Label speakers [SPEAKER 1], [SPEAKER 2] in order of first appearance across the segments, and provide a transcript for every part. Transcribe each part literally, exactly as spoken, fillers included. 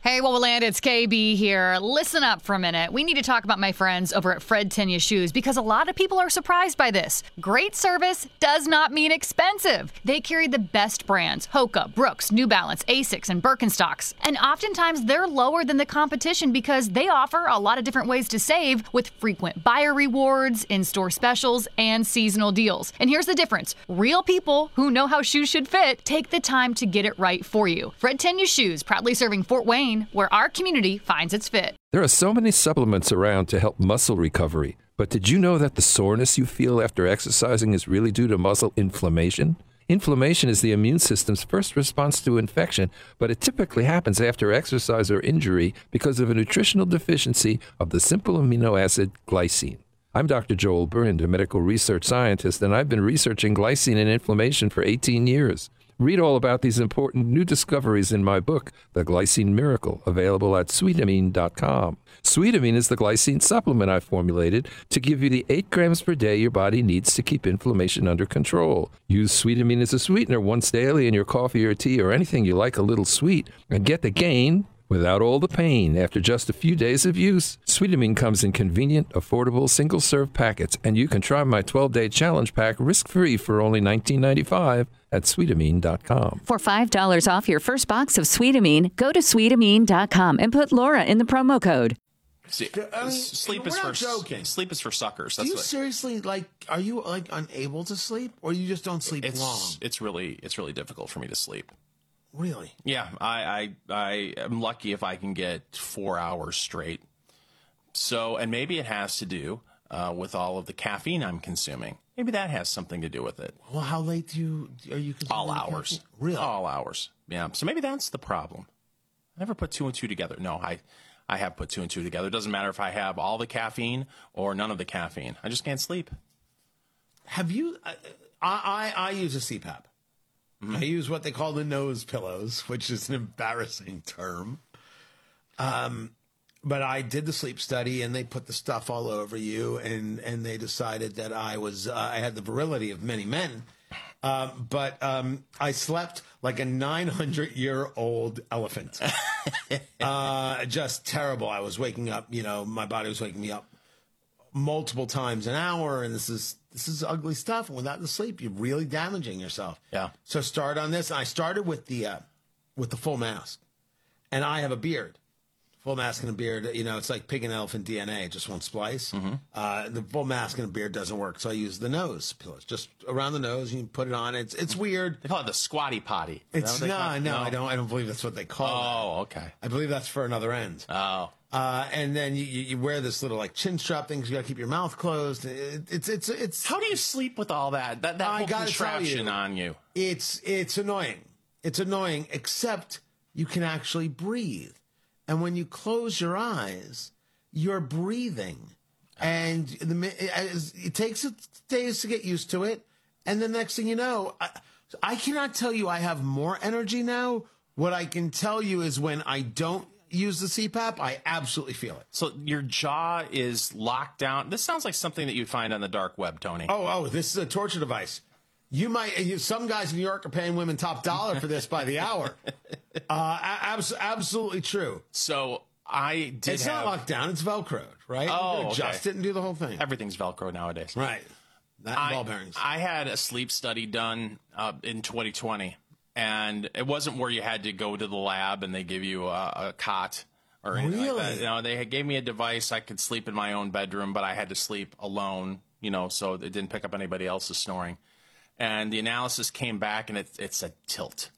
[SPEAKER 1] Hey, Wowoland, it's K B here. Listen up for a minute. We need to talk about my friends over at Fred Tenya Shoes because a lot of people are surprised by this. Great service does not mean expensive. They carry the best brands, Hoka, Brooks, New Balance, Asics, and Birkenstocks. And oftentimes they're lower than the competition because they offer a lot of different ways to save with frequent buyer rewards, in-store specials, and seasonal deals. And here's the difference. Real people who know how shoes should fit take the time to get it right for you. Fred Tenya Shoes, proudly serving Fort Wayne, where our community finds its fit.
[SPEAKER 2] There are so many supplements around to help muscle recovery, but did you know that the soreness you feel after exercising is really due to muscle inflammation? Inflammation is the immune system's first response to infection, but it typically happens after exercise or injury because of a nutritional deficiency of the simple amino acid glycine. I'm Doctor Joel Brind, a medical research scientist, and I've been researching glycine and inflammation for eighteen years. Read all about these important new discoveries in my book, The Glycine Miracle, available at sweetamine dot com. Sweetamine is the glycine supplement I formulated to give you the eight grams per day your body needs to keep inflammation under control. Use Sweetamine as a sweetener once daily in your coffee or tea or anything you like a little sweet, and get the gain without all the pain after just a few days of use. Sweetamine comes in convenient, affordable, single-serve packets, and you can try my twelve-day challenge pack risk-free for only nineteen ninety-five at sweetamine dot com.
[SPEAKER 3] For five dollars off your first box of Sweetamine, go to sweetamine dot com and put Laura in the promo code.
[SPEAKER 4] See,
[SPEAKER 5] I mean,
[SPEAKER 4] sleep is
[SPEAKER 5] we're
[SPEAKER 4] for
[SPEAKER 5] not joking.
[SPEAKER 4] sleep is for suckers.
[SPEAKER 5] Do
[SPEAKER 4] That's
[SPEAKER 5] you
[SPEAKER 4] what,
[SPEAKER 5] seriously, like, are you, like, unable to sleep? Or you just don't sleep
[SPEAKER 4] it's
[SPEAKER 5] long?
[SPEAKER 4] it's really it's really difficult for me to sleep.
[SPEAKER 5] Really?
[SPEAKER 4] Yeah, I, I I am lucky if I can get four hours straight. So, and maybe it has to do uh, with all of the caffeine I'm consuming. Maybe that has something to do with it.
[SPEAKER 5] Well, how late do you, are you consuming
[SPEAKER 4] All hours.
[SPEAKER 5] caffeine? Really?
[SPEAKER 4] All hours. Yeah. So maybe that's the problem. I never put two and two together. No, I, I have put two and two together. It doesn't matter if I have all the caffeine or none of the caffeine. I just can't sleep.
[SPEAKER 5] Have you, I, I, I use a C PAP. Mm-hmm. I use what they call the nose pillows, which is an embarrassing term. Um, but I did the sleep study, and they put the stuff all over you, and, and they decided that I was uh, I had the virility of many men. Um, but um, I slept like a nine hundred year old elephant. uh, just terrible. I was waking up, you know, my body was waking me up multiple times an hour, and this is this is ugly stuff. And without the sleep, you're really damaging yourself.
[SPEAKER 4] Yeah.
[SPEAKER 5] So start on this. I started with the uh, with the full mask, and I have a beard. Full mask and a beard, you know, it's like pig and elephant D N A. It just won't splice. Mm-hmm. Uh, the full mask and a beard doesn't work, so I use the nose pillows, just around the nose. You can put it on. It's it's weird.
[SPEAKER 4] They call it the squatty potty. Is
[SPEAKER 5] It's
[SPEAKER 4] that
[SPEAKER 5] no,
[SPEAKER 4] what they
[SPEAKER 5] no,
[SPEAKER 4] call it?
[SPEAKER 5] I don't. I don't believe that's what they call it.
[SPEAKER 4] Oh, okay.
[SPEAKER 5] I believe that's for another end.
[SPEAKER 4] Oh.
[SPEAKER 5] Uh, and then you, you you wear this little like chin strap thing. 'Cause you got to keep your mouth closed. It, it's it's it's.
[SPEAKER 4] How do you sleep with all that? That that
[SPEAKER 5] I
[SPEAKER 4] whole
[SPEAKER 5] gotta tell
[SPEAKER 4] contraption
[SPEAKER 5] you.
[SPEAKER 4] on you.
[SPEAKER 5] It's it's annoying. It's annoying, except you can actually breathe. And when you close your eyes, you're breathing. And the, mi- it, it takes days to get used to it. And the next thing you know, I, I cannot tell you I have more energy now. What I can tell you is when I don't use the C PAP, I absolutely feel it.
[SPEAKER 4] So your jaw is locked down. This sounds like something that you'd find on the dark web, Tony.
[SPEAKER 5] Oh, oh, this is a torture device. You might. You, some guys in New York are paying women top dollar for this by the hour. Uh, abs- absolutely true.
[SPEAKER 4] So I did
[SPEAKER 5] It's
[SPEAKER 4] have...
[SPEAKER 5] not locked down. It's Velcroed, right?
[SPEAKER 4] Oh,
[SPEAKER 5] you can adjust
[SPEAKER 4] okay.
[SPEAKER 5] it and do the whole thing.
[SPEAKER 4] Everything's Velcro nowadays.
[SPEAKER 5] Right. That and
[SPEAKER 4] I,
[SPEAKER 5] ball bearings.
[SPEAKER 4] I had a sleep study done uh, in twenty twenty, and it wasn't where you had to go to the lab and they give you a, a cot or anything
[SPEAKER 5] Really?
[SPEAKER 4] like that. You know, they had- gave me a device. I could sleep in my own bedroom, but I had to sleep alone, you know, so it didn't pick up anybody else's snoring. And the analysis came back, and it, it said tilt,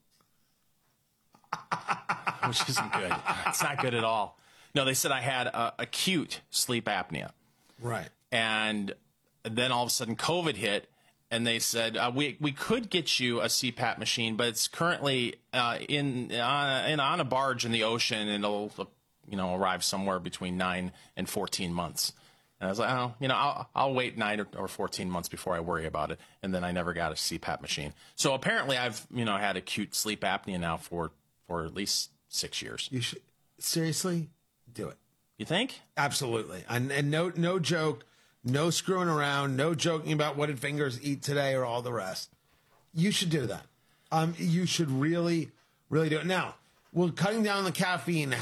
[SPEAKER 4] which isn't good. It's not good at all. No, they said I had uh, acute sleep apnea.
[SPEAKER 5] Right.
[SPEAKER 4] And then all of a sudden COVID hit, and they said, uh, we we could get you a C PAP machine, but it's currently uh, in, uh, in on a barge in the ocean, and it'll you know arrive somewhere between nine and fourteen months. And I was like, oh, you know, I'll, I'll wait nine or, or fourteen months before I worry about it. And then I never got a C PAP machine. So apparently I've, you know, had acute sleep apnea now for, for at least six years.
[SPEAKER 5] You should seriously do it.
[SPEAKER 4] You think?
[SPEAKER 5] Absolutely. And, and no, no joke, no screwing around, no joking about what did fingers eat today or all the rest. You should do that. Um, you should really, really do it. Now, will cutting down the caffeine